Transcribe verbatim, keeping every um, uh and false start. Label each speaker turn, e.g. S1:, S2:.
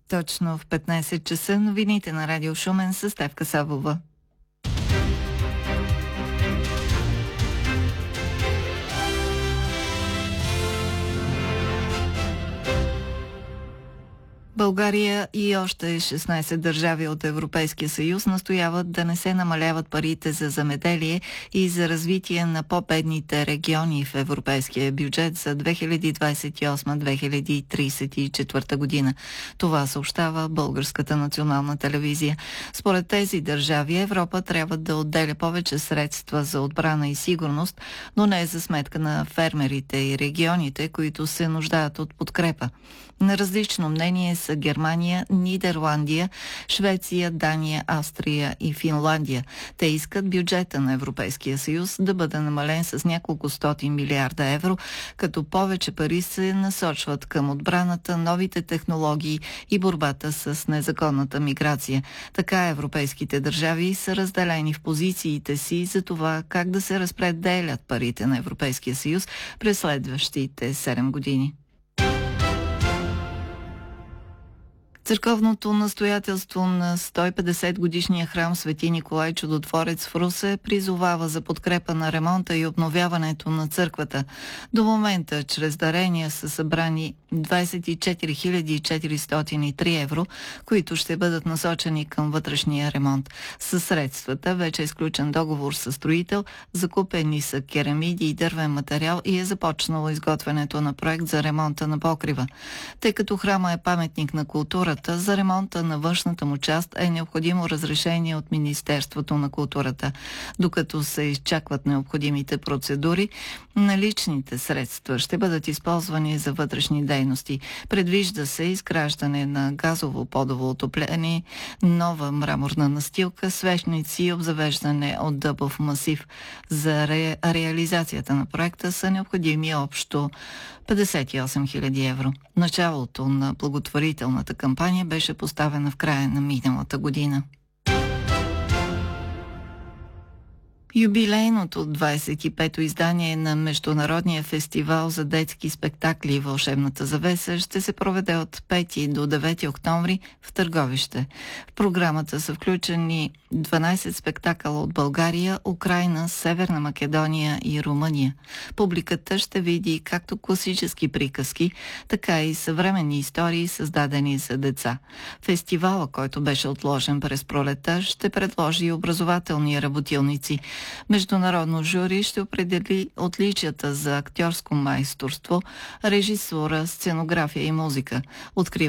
S1: Точно в петнайсет часа новините на Радио Шумен с Стефка Савова. България и още шестнайсет държави от Европейския съюз настояват да не се намаляват парите за земеделие и за развитие на по-бедните региони в европейския бюджет за две хиляди двадесет и осма - две хиляди тридесет и четвърта година. Това съобщава Българската национална телевизия. Според тези държави Европа трябва да отделя повече средства за отбрана и сигурност, но не за сметка на фермерите и регионите, които се нуждаят от подкрепа. На различно мнение са Германия, Нидерландия, Швеция, Дания, Австрия и Финландия. Те искат бюджета на Европейския съюз да бъде намален с няколко стотин милиарда евро, като повече пари се насочват към отбраната, новите технологии и борбата с незаконната миграция. Така европейските държави са разделени в позициите си за това как да се разпределят парите на Европейския съюз през следващите седем години. Църковното настоятелство на сто и петдесет годишния храм Свети Николай Чудотворец в Русе призовава за подкрепа на ремонта и обновяването на църквата. До момента чрез дарения са събрани двадесет и четири хиляди четиристотин и три евро, които ще бъдат насочени към вътрешния ремонт. Със средствата вече е изключен договор с строител, закупени са керамиди и дървен материал и е започнало изготвянето на проект за ремонта на покрива. Тъй като храма е паметник на културата, за ремонта на външната му част е необходимо разрешение от Министерството на културата. Докато се изчакват необходимите процедури, наличните средства ще бъдат използвани за вътрешни дейности. Предвижда се изграждане на газово подово отопление, нова мраморна настилка, свещници и обзавеждане от дъбов масив. За ре... реализацията на проекта са необходими общо петдесет и осем хиляди евро. Началото на благотворителната кампания беше поставена в края на миналата година. Юбилейното двадесет и пето издание на Международния фестивал за детски спектакли "Вълшебната завеса" ще се проведе от пети до девети октомври в Търговище. В програмата са включени дванайсет спектакъла от България, Украйна, Северна Македония и Румъния. Публиката ще види както класически приказки, така и съвременни истории, създадени за деца. Фестивала, който беше отложен през пролета, ще предложи образователни работилници. Международно жури ще определи отличията за актьорско майсторство, режисура, сценография и музика. Открива